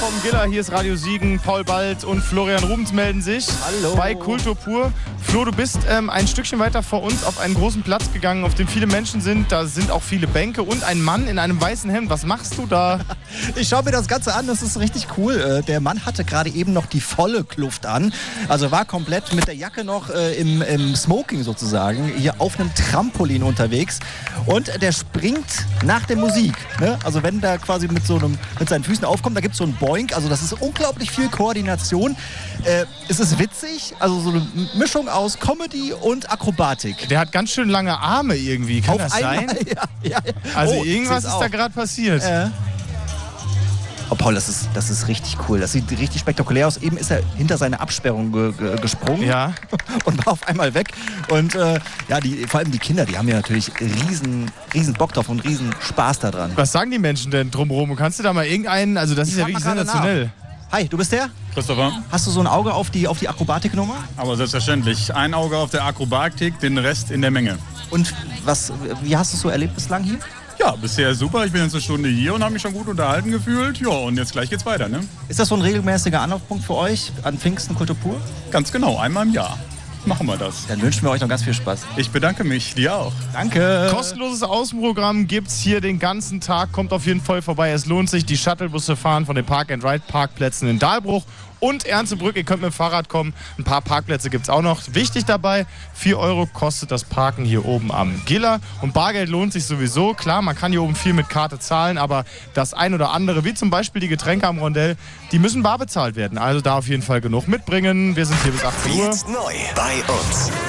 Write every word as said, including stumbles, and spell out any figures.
Raum Giller, hier ist Radio Siegen, Paul Bald und Florian Rubens melden sich. Hallo. Bei Kultur pur. Flo, du bist ähm, ein Stückchen weiter vor uns auf einen großen Platz gegangen, auf dem viele Menschen sind. Da sind auch viele Bänke und ein Mann in einem weißen Hemd. Was machst du da? Ich schaue mir das Ganze an, das ist richtig cool. Der Mann hatte gerade eben noch die volle Kluft an. Also war komplett mit der Jacke noch äh, im, im Smoking sozusagen, hier auf einem Trampolin unterwegs. Und der springt nach der Musik. Ne? Also wenn der quasi mit, so einem, mit seinen Füßen aufkommt, da gibt es so einen Boink. Also das ist unglaublich viel Koordination. Äh, es ist witzig, also so eine Mischung aus Comedy und Akrobatik. Der hat ganz schön lange Arme irgendwie. Kann auf das einmal, sein? Ja, ja, ja. Also Oh, irgendwas ist auch. da gerade passiert. Äh. Oh Paul, das ist, das ist richtig cool. Das sieht richtig spektakulär aus. Eben ist er hinter seine Absperrung ge ge gesprungen Ja. und war auf einmal weg. Und äh, ja, die, vor allem die Kinder, die haben ja natürlich riesen, riesen Bock drauf und riesen Spaß daran. Was sagen die Menschen denn drumherum? Kannst du da mal irgendeinen, also das Ich ist ja frag wirklich mal gerade sensationell. Hi, du bist der? Christopher, Hast du so ein Auge auf die, auf die Akrobatiknummer? aber selbstverständlich. Ein Auge auf der Akrobatik, den Rest in der Menge. Und was, wie hast du es so erlebt bislang hier? Ja, bisher super. Ich bin jetzt eine Stunde hier und habe mich schon gut unterhalten gefühlt. Ja, und jetzt gleich geht's weiter, ne? Ist das so ein regelmäßiger Anlaufpunkt für euch an Pfingsten Kultur pur? Ganz genau, einmal im Jahr. Machen wir das. Dann wünschen wir euch noch ganz viel Spaß. Ich bedanke mich, dir auch. Danke. Kostenloses Außenprogramm gibt's hier den ganzen Tag. Kommt auf jeden Fall vorbei. Es lohnt sich. Die Shuttlebusse fahren von den Park-and-Ride-Parkplätzen in Dahlbruch und Ernstebrück. Ihr könnt mit dem Fahrrad kommen. Ein paar Parkplätze gibt's auch noch. Wichtig dabei, vier Euro kostet das Parken hier oben am Giller. Und Bargeld lohnt sich sowieso. Klar, man kann hier oben viel mit Karte zahlen, aber das ein oder andere, wie zum Beispiel die Getränke am Rondell, die müssen bar bezahlt werden. Also da auf jeden Fall genug mitbringen. Wir sind hier bis achtzehn Uhr. Jetzt neu bei uns.